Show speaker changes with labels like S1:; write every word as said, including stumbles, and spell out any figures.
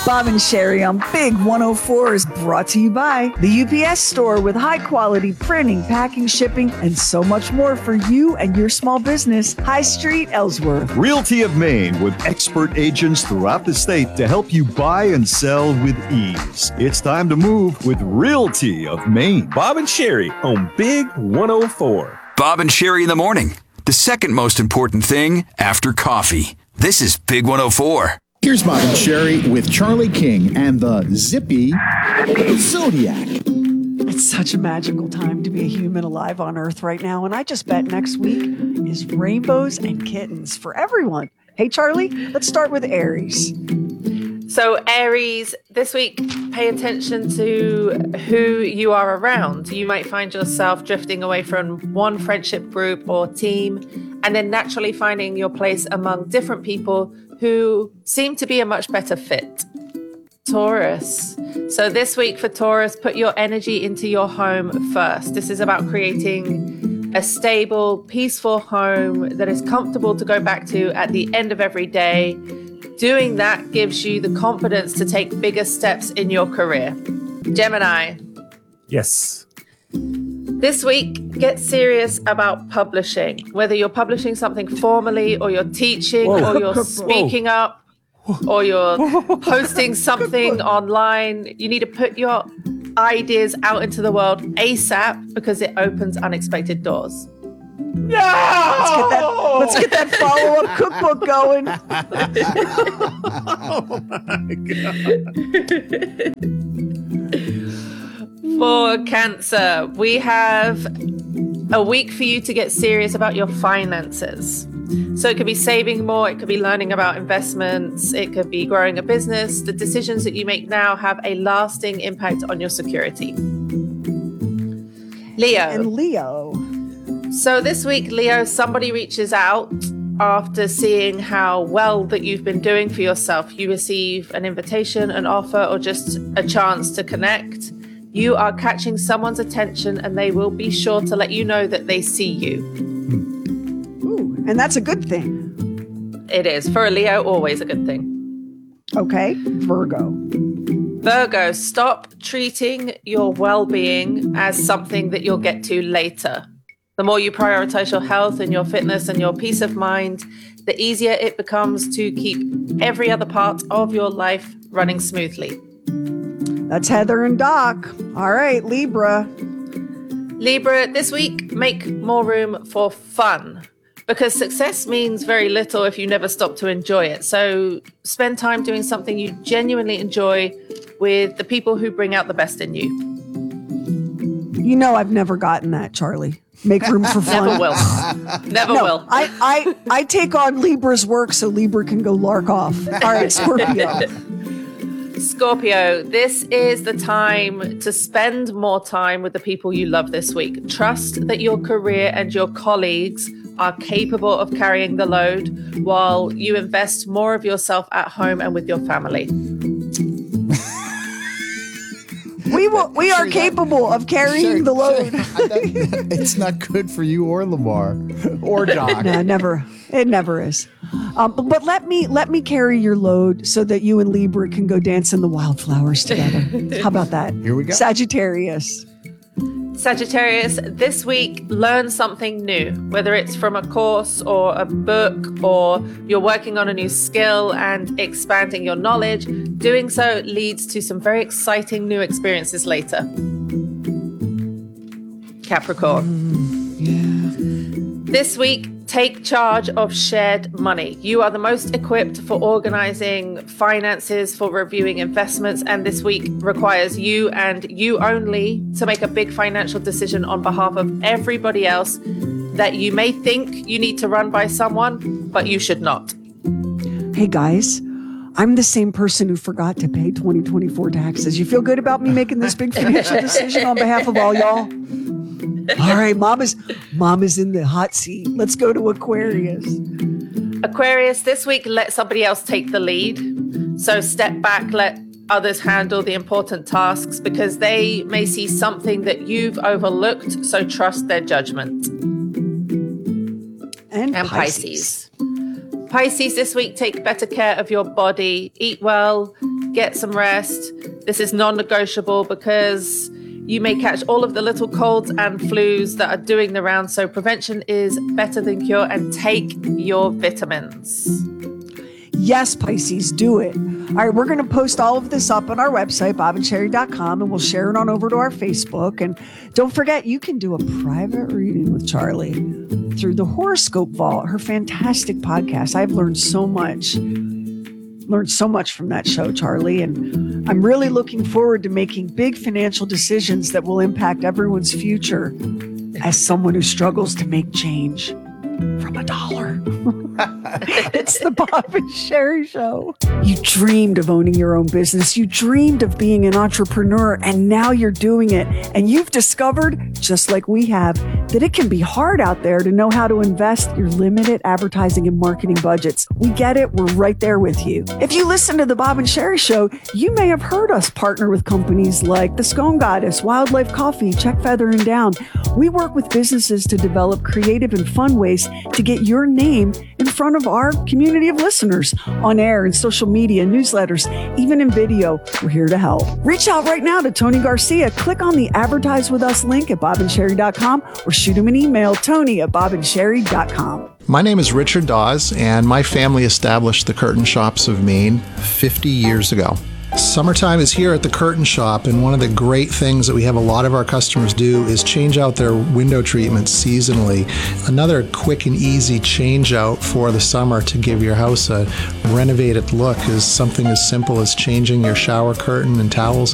S1: Bob and Sherry on Big one oh four is brought to you by the U P S store with high-quality printing, packing, shipping, and so much more for you and your small business. High Street, Ellsworth.
S2: Realty of Maine with expert agents throughout the state to help you buy and sell with ease. It's time to move with Realty of Maine.
S3: Bob and Sherry on Big one oh four.
S4: Bob and Sherry in the morning. The second most important thing after coffee. This is Big one oh four.
S5: Here's Bob and Sherry with Charlie King and the Zippy Zodiac.
S1: It's such a magical time to be a human alive on Earth right now, and I just bet next week is rainbows and kittens for everyone. Hey, Charlie, let's start with Aries.
S6: So Aries, this week, pay attention to who you are around. You might find yourself drifting away from one friendship group or team, and then naturally finding your place among different people who seem to be a much better fit. Taurus. So this week for Taurus, put your energy into your home first. This is about creating a stable, peaceful home that is comfortable to go back to at the end of every day. Doing that gives you the confidence to take bigger steps in your career. Gemini.
S3: Yes.
S6: This week, get serious about publishing. Whether you're publishing something formally or you're teaching
S3: Whoa.
S6: or you're speaking up or you're posting something online, you need to put your ideas out into the world ASAP because it opens unexpected doors.
S3: No!
S1: Let's get that, let's get that follow-up cookbook going.
S3: Oh my God.
S6: For Cancer, we have a week for you to get serious about your finances. So it could be saving more, it could be learning about investments, it could be growing a business. The decisions that you make now have a lasting impact on your security. Leo.
S1: And Leo.
S6: So this week, Leo, somebody reaches out after seeing how well that you've been doing for yourself. You receive an invitation, an offer, or just a chance to connect. You are catching someone's attention and they will be sure to let you know that they see you.
S1: Ooh, and that's a good thing.
S6: It is. For a Leo, always a good thing.
S1: Okay, Virgo.
S6: Virgo, stop treating your well-being as something that you'll get to later. The more you prioritize your health and your fitness and your peace of mind, the easier it becomes to keep every other part of your life running smoothly.
S1: That's Heather and Doc. All right, Libra.
S6: Libra, this week, make more room for fun because success means very little if you never stop to enjoy it. So spend time doing something you genuinely enjoy with the people who bring out the best in you.
S1: You know I've never gotten that, Charlie. Make room for fun.
S6: Never will. Never
S1: no,
S6: will.
S1: I, I, I take on Libra's work so Libra can go lark off. All right, Scorpio.
S6: Scorpio, this is the time to spend more time with the people you love this week. Trust that your career and your colleagues are capable of carrying the load while you invest more of yourself at home and with your family.
S1: We will, we are capable of carrying
S5: Sherry,
S1: the load.
S5: Sherry, that- it's not good for you or Lamar or Doc.
S1: No, never. It never is. Um, but, but let me let me carry your load so that you and Libra can go dance in the wildflowers together. How about that?
S5: Here we go.
S1: Sagittarius.
S6: Sagittarius, this week, learn something new, whether it's from a course or a book or you're working on a new skill and expanding your knowledge. Doing so leads to some very exciting new experiences later. Capricorn.
S1: Mm, yeah.
S6: This week, take charge of shared money. You are the most equipped for organizing finances, for reviewing investments, and this week requires you and you only to make a big financial decision on behalf of everybody else that you may think you need to run by someone, but you should not.
S1: Hey guys, I'm the same person who forgot to pay twenty twenty-four taxes. You feel good about me making this big financial decision on behalf of all y'all? All right, Mama's Mama's in the hot seat. Let's go to Aquarius.
S6: Aquarius, this week, let somebody else take the lead. So step back, let others handle the important tasks because they may see something that you've overlooked. So trust their judgment.
S1: And,
S6: And
S1: Pisces.
S6: Pisces. Pisces, this week, take better care of your body, eat well, get some rest. This is non-negotiable because you may catch all of the little colds and flus that are doing the rounds. So prevention is better than cure, and take your vitamins.
S1: Yes, Pisces, do it. All right, we're going to post all of this up on our website, bob and sherry dot com, and we'll share it on over to our Facebook. And don't forget, you can do a private reading with Charlie through the Horoscope Vault, her fantastic podcast. I've learned so much, learned so much from that show, Charlie. And I'm really looking forward to making big financial decisions that will impact everyone's future as someone who struggles to make change from a dollar. It's the Bob and Sherry Show. You dreamed of owning your own business. You dreamed of being an entrepreneur, and now you're doing it. And you've discovered, just like we have, that it can be hard out there to know how to invest your limited advertising and marketing budgets. We get it. We're right there with you. If you listen to the Bob and Sherry Show, you may have heard us partner with companies like the Scone Goddess, Wildlife Coffee, Check Feather and Down. We work with businesses to develop creative and fun ways to get your name in front of our community of listeners on air and social media, newsletters, even in video. We're here to help. Reach out right now to Tony Garcia. Click on the Advertise With Us link at bob and sherry dot com or shoot him an email, tony at bob and sherry dot com.
S7: My name is Richard Dawes, and my family established the Curtain Shops of Maine fifty years ago. Summertime is here at the Curtain Shop, and one of the great things that we have a lot of our customers do is change out their window treatments seasonally. Another quick and easy change out for the summer to give your house a renovated look is something as simple as changing your shower curtain and towels